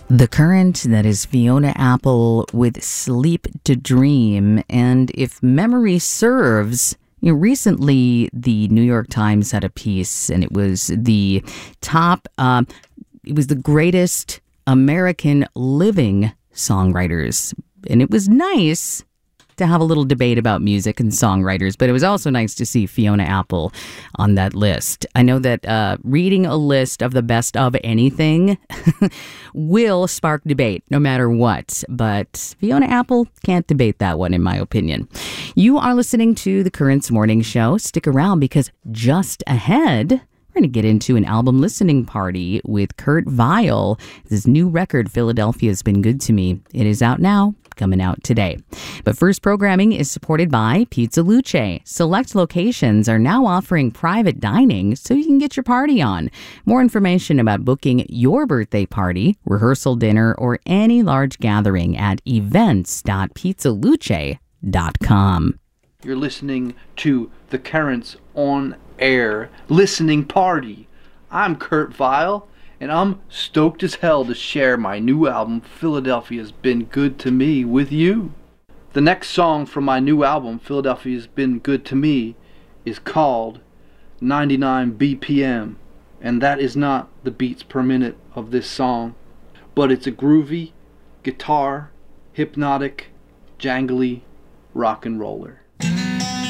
The Current, that is Fiona Apple with Sleep to Dream. And if memory serves, recently the New York Times had a piece, and it was the greatest American living songwriters. And it was nice to have a little debate about music and songwriters, but it was also nice to see Fiona Apple on that list. I know that reading a list of the best of anything will spark debate no matter what, but Fiona Apple can't debate that one, in my opinion. You are listening to The Currents Morning Show. Stick around because just ahead, we're going to get into an album listening party with Kurt Vile. His new record, Philadelphia's Been Good to Me. It is out now, coming out today. But first, programming is supported by Pizza Luce. Select locations are now offering private dining so you can get your party on. More information about booking your birthday party, rehearsal dinner, or any large gathering at events.pizzaluce.com. You're listening to The Currents on Air Listening Party. I'm Kurt Vile, and I'm stoked as hell to share my new album, Philadelphia's Been Good to Me, with you. The next song from my new album, Philadelphia's Been Good to Me, is called 99 BPM, and that is not the beats per minute of this song, but it's a groovy, guitar, hypnotic, jangly rock and roller.